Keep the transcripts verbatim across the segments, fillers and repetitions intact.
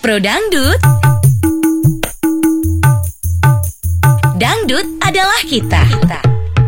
Pro Dangdut. Dangdut adalah kita. kita.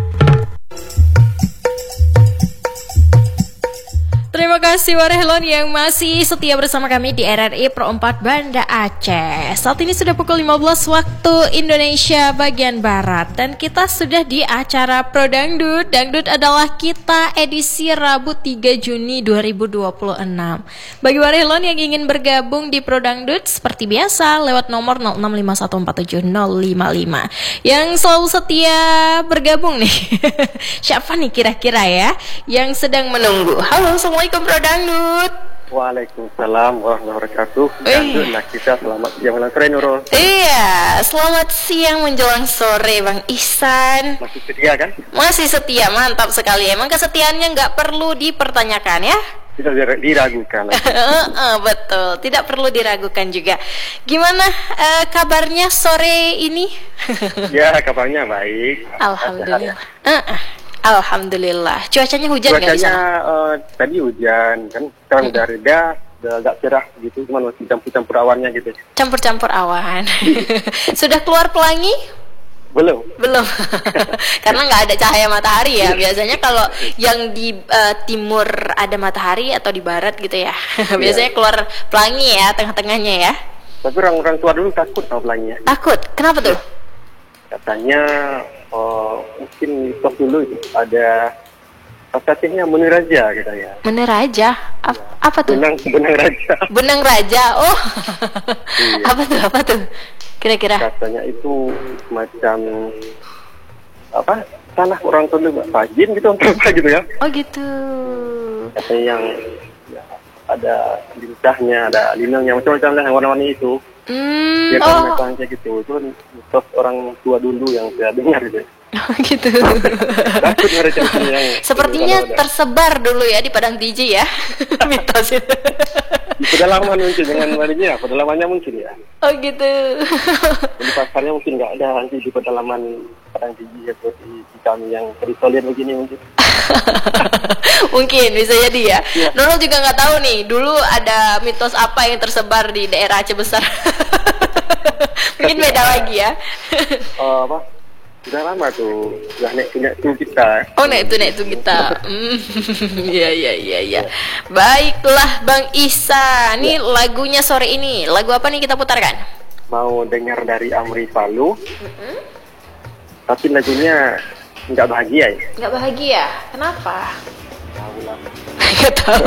Terima kasih Warehlon yang masih setia bersama kami di R R I Pro empat Banda Aceh. Saat ini sudah pukul lima belas waktu Indonesia bagian Barat. Dan kita sudah di acara Pro Dangdut. Dangdut adalah kita edisi Rabu tiga Juni dua ribu dua puluh enam. Bagi Warehlon yang ingin bergabung di Pro Dangdut, seperti biasa lewat nomor nol enam lima satu empat tujuh nol lima lima. Yang selalu setia bergabung nih. Siapa nih kira-kira ya yang sedang menunggu? Halo, Assalamualaikum Pro Dangdut. Waalaikumsalam warahmatullahi wabarakatuh. Dangdutlah kita, selamat siang menjelang sore Nurul. Iya, selamat siang menjelang sore Bang Ihsan. Masih setia kan? Masih setia, mantap sekali. Emang kesetiaannya nggak perlu dipertanyakan ya? Tidak diragukan. Betul, tidak perlu diragukan juga. Gimana uh, kabarnya sore ini? Ya, kabarnya baik. Alhamdulillah. Uh-uh. Alhamdulillah. Cuacanya hujan nggak di sana? Cuacanya uh, tadi hujan kan, sekarang udah reda, udah agak cerah gitu, cuma masih campur-campur awannya gitu. Campur-campur awan. Sudah keluar pelangi? Belum. Belum. Karena nggak ada cahaya matahari ya. Biasanya kalau yang di uh, timur ada matahari atau di barat gitu ya. Biasanya keluar pelangi ya, tengah-tengahnya ya. Tapi orang-orang tua dulu takut sama pelanginya. Takut? Kenapa tuh? Katanya oh, mungkin mitos dulu itu ada katanya menang raja katanya. Menang raja? Ap- ya. Apa tuh? Benang benang raja. Benang raja. Oh. Iya. Apa tuh? Apa tuh? Kira-kira? Katanya itu macam apa? Tanah orang tua dulu fajin gitu apa gitu ya. Oh gitu. Katanya yang ya, ada lintahnya, ada linangnya macam-macam lah yang warna-warni itu. Hmm, ya oh. Kan gitu. Itu mitos orang tua dulu yang saya dengar gitu. Oh gitu. Takut mereka yang sepertinya tersebar dulu ya di Padang D J ya. Mitos itu. Di pedalaman mungkin dengan marinya, pedalamannya mungkin ya. Oh gitu. Di pasarnya mungkin nggak ada, nanti di pedalaman Padang D J seperti di kami yang terisolir begini mungkin. Mungkin bisa jadi ya. Ya. Nurul juga nggak tahu nih. Dulu ada mitos apa yang tersebar di daerah Aceh Besar. Mungkin beda lagi ya. Oh, apa? Sudah lama tuh, sudah naik naik tuh kita. Oh naik tuh naik tuh kita. Iya iya iya iya. Baiklah Bang Ihsan. Ini ya. Lagunya sore ini. Lagu apa nih kita putarkan? Mau dengar dari Amri Palu. Mm-hmm. Tapi lagunya nggak bahagia ya? Nggak bahagia. Kenapa? Nggak tahu.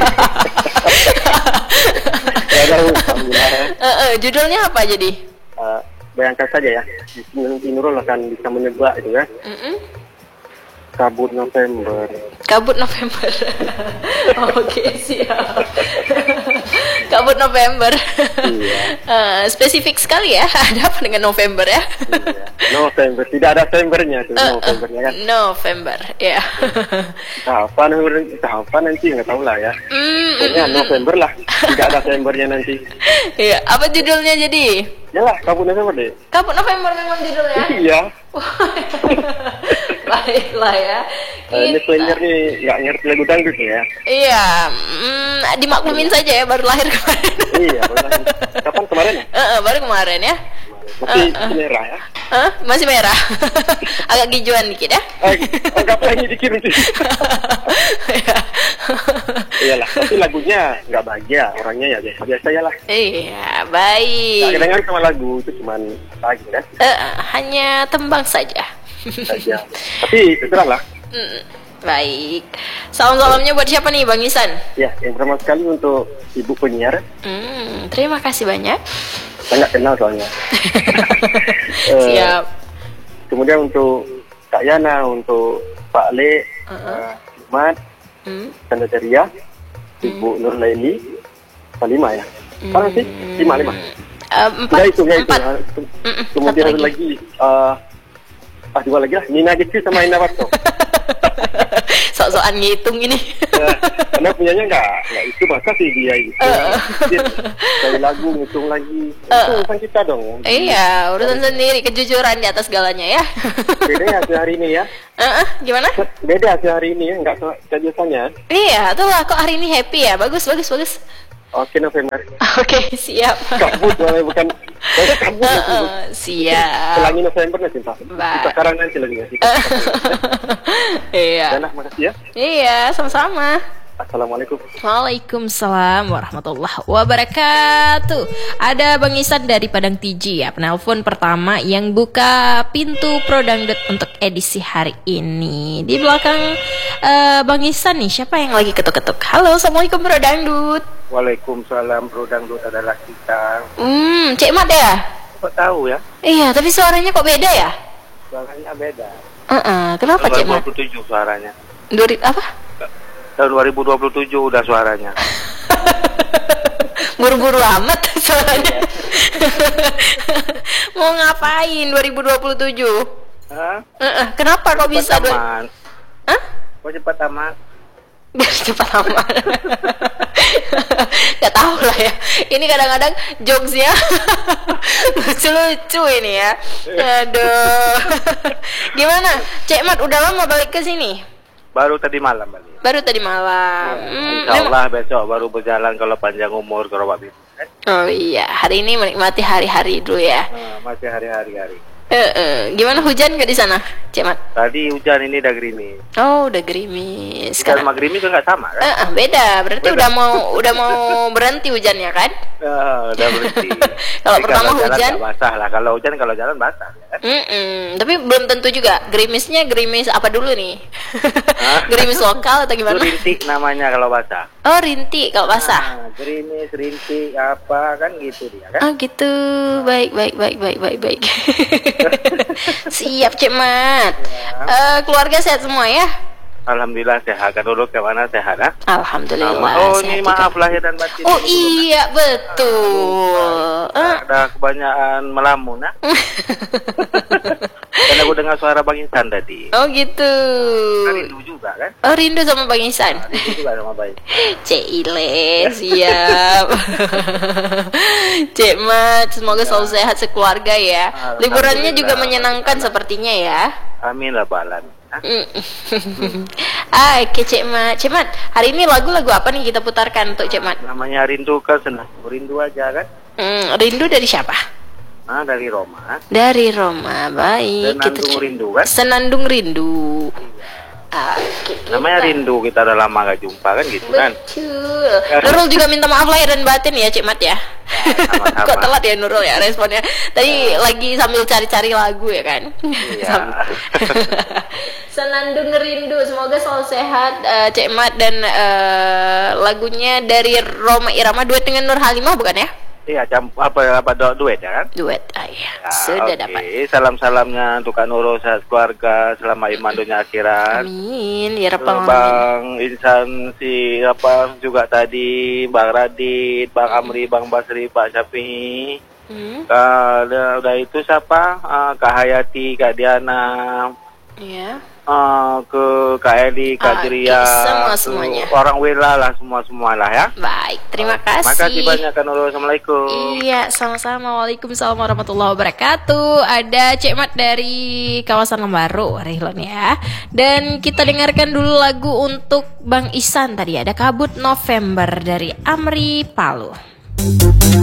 Nggak tahu. uh, uh, judulnya apa jadi? Uh, bayangkan saja ya, nanti Nurul akan bisa menebak itu ya. Mm-mm. Kabut November. Kabut November. Oke, siap. Kabut November. Iya. Uh, spesifik sekali ya. Ada apa dengan November ya? Iya. November, tidak ada Novembernya tuh. Uh, Novembernya kan. November, ya. Kapan November? Kapan nanti nggak tahu lah ya. Mm, Pokoknya mm, November lah. Tidak ada Novembernya nanti. Iya. Apa judulnya jadi? Yalah, Kabut November deh. Kabut November memang judulnya. Iya. Baiklah ya. Uh, ini penyiar nih nggak ngerti lagu dangdut ya. Iya, mm, dimaklumin iya. saja ya, baru lahir kemarin. Iya, baru lahir. Kapan kemarin ya? Uh, uh, baru kemarin ya. Masih uh, uh. merah ya? Uh, masih merah. Agak hijauan dikit ya. Eh, anggap lagi dikit sih. Iyalah, tapi lagunya nggak bahagia, orangnya ya biasa-biasa ya lah. Iya, baik. Nggak dengar sama lagu itu cuman lagi kan? Uh, uh, hanya tembang saja. Saja. Tapi terserah lah. Mm, baik. Salam-salamnya buat siapa nih Bang Ihsan? Ya, yang pertama sekali untuk ibu penyiar. Mm, terima kasih banyak. Sangat kenal soalnya. Siap. Uh, kemudian untuk Kak Yana, untuk Pak Le, uh-huh. uh, Mat, mm. Tanda Ceria, Ibu mm. Nur Laili, lima ya. Apa mm. sih? Lima lima. Uh, empat. Nggak itu, nggak itu. Mm-mm. Kemudian lagi. lagi. Uh, Ah, dua lagi lah, Nina Gitu sama Ina Wasto. Sok-sokan ngitung ini. Ya, karena punyanya nggak, nggak itu masa sih dia itu. Uh. Dari lagu ngitung lagi. Uh. Itu urusan kita dong. Iya, urusan sendiri, kejujuran di atas segalanya ya. Beda ya hari ini ya. Uh, uh, gimana? Beda sih hari ini ya, nggak kayak biasanya. Iya, tuh lah kok hari ini happy ya, bagus bagus bagus. Oke, November. Oke, siap. Kabut, boleh bukan. Boleh kabut. Uh, uh, siap. Pelangi November nanti, Pak. Ba- Kita sekarang nanti lagi ngasih. Iya. Dana, makasih ya. Iya, sama-sama. Assalamualaikum. Waalaikumsalam warahmatullahi wabarakatuh. Ada Bang Isan dari Padang Tiji ya, penelpon pertama yang buka pintu Pro Dangdut untuk edisi hari ini. Di belakang uh, Bang Isan nih, siapa yang lagi ketuk-ketuk? Halo, Assalamualaikum Pro Dangdut. Waalaikumsalam, Pro Dangdut adalah kita. Hmm, Cik Mat ya? Kok tahu ya? Iya, tapi suaranya kok beda ya? Suaranya beda. Uh-uh, kenapa Cik Mat? dua ribu dua puluh tujuh suaranya. Duri apa? Tahun dua ribu dua puluh tujuh udah suaranya. Buru-buru amat suaranya. Mau ngapain dua ribu dua puluh tujuh? Hah? Uh-uh, kenapa kok bisa? Cepat tamat. Hah? Kok cepat tamat? Biar cepat amat. Gak tahu lah ya. Ini kadang-kadang jokesnya lucu-lucu ini ya. Aduh. Gimana? Cek Mat udah lama balik ke sini? Baru tadi malam balik. Baru tadi malam. Hmm, Insya Allah besok baru berjalan kalau panjang umur ke Robak Biru. oh iya, hari ini menikmati hari-hari dulu ya. Nah, masih hari-hari hari. Eh, eh, gimana hujan nggak di sana, Cik Mat? Tadi hujan, ini udah gerimis. Oh, udah gerimis. Hujan sama gerimis kan nggak sama kan? Eh, eh, beda. Berarti Beda. udah mau udah mau berhenti hujannya kan? Ah, udah berhenti. Kalau Jadi pertama kalau jalan hujan? nggak basah lah. Kalau hujan kalau jalan basah. Ya. Mm-mm. Tapi belum tentu juga. Gerimisnya gerimis apa dulu nih? Gerimis lokal atau Itu gimana? rintik namanya kalau basah. Oh, rintik kalau basah. Nah, gerimis, rintik, apa kan gitu dia kan? Oh gitu, baik baik baik baik baik baik. Siap Cik Mat. Eh, keluarga sehat semua ya? Alhamdulillah sehat. Kan dulu ke mana sehat ah? Alhamdulillah. Oh sehat ini juga. maaf lahir dan batin. Oh iya betul. Eh, Ada kebanyakan melamun ah. Karena aku dengar suara Bang Insan tadi. oh gitu. Kan rindu juga kan? Oh rindu sama Bang Ihsan. Rindu juga sama baik. Cik Ile siap. Cik Mat semoga selalu sehat sekeluarga ya. Liburannya juga menyenangkan sepertinya ya. Amin lah balan. Mm. Ah, oke Cik Mat. Cik Mat, hari ini lagu-lagu apa nih kita putarkan untuk Cik Mat? Namanya rindu kan senang. Rindu aja kan? Hmm, rindu dari siapa? Ah dari Roma. Dari Roma. Baik, Senandung cek- rindu kan? Senandung rindu. Ah, oke, Namanya kita- rindu, kita udah lama gak jumpa kan gitu kan? Betul. Nurul juga minta maaf lahir dan batin ya Cik Mat ya. sama-sama. Kok telat ya Nurul ya responnya. Tadi lagi sambil cari-cari lagu ya kan. Iya. Sam- Senandung rindu, semoga selalu sehat eh, Cik Mat. Dan eh, lagunya dari Roma Irama duet dengan Nur Halimah bukan ya? Iya, camp apa apa do duet ya kan? Duet, ah, iya. Ya, Sudah oke. dapat. Salam-salamnya untuk Kak Nurul, sehat keluarga, selama iman dunia akhirat. Amin, ya Ke Rabbal Alamin. Bang Insan si apa juga tadi, Bang Radit, Bang Amri, Bang Basri, Pak Syafi'i. Hmm, Kak, udah, udah itu siapa? Ah, Kak Hayati, Kak Diana, ya. ah, ke Kak Eli, Kak Oke, Juria, semua- ke semuanya. orang Wela lah, semua-semua lah ya. Baik, terima kasih. Makasih banyak Kak Nurul, Assalamualaikum. Iya, sama-sama. Waalaikumsalam warahmatullahi wabarakatuh. Ada Cik Mat dari kawasan Lembaru, Rehlon ya. Dan kita dengarkan dulu lagu untuk Bang Ihsan tadi. Ada Kabut November dari Amri Palu.